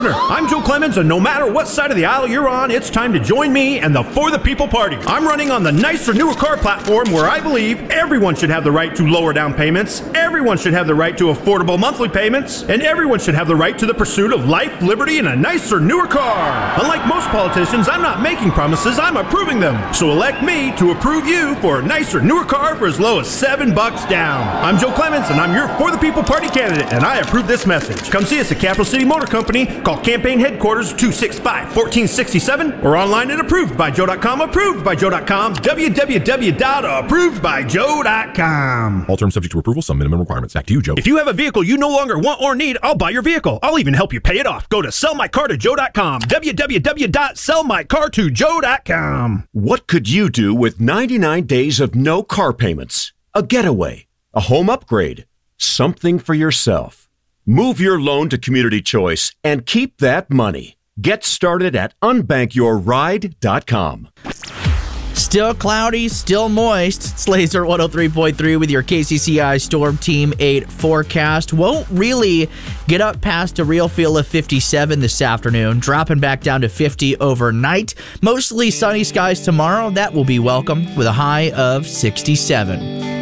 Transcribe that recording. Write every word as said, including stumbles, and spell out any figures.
I'm Joe Clemens, and no matter what side of the aisle you're on, it's time to join me and the For the People Party. I'm running on the nicer, newer car platform where I believe everyone should have the right to lower down payments, everyone should have the right to affordable monthly payments, and everyone should have the right to the pursuit of life, liberty, and a nicer, newer car. Unlike most politicians, I'm not making promises, I'm approving them. So elect me to approve you for a nicer, newer car for as low as seven bucks down. I'm Joe Clemens, and I'm your For the People Party candidate, and I approve this message. Come see us at Capital City Motor Company. Call campaign headquarters two six five, one four six seven or online at approved by joe dot com. approved by joe dot com. w w w dot approved by joe dot com. All terms subject to approval. Some minimum requirements. Back to you, Joe. If you have a vehicle you no longer want or need, I'll buy your vehicle. I'll even help you pay it off. Go to sell my car to joe dot com. w w w dot sell my car to joe dot com. What could you do with ninety-nine days of no car payments? A getaway, a home upgrade, something for yourself. Move your loan to Community Choice and keep that money. Get started at unbank your ride dot com. Still cloudy, still moist. It's Laser one oh three point three with your K C C I Storm Team eight forecast. Won't really get up past a real feel of fifty-seven this afternoon, dropping back down to fifty overnight. Mostly sunny skies tomorrow. That will be welcome with a high of sixty-seven.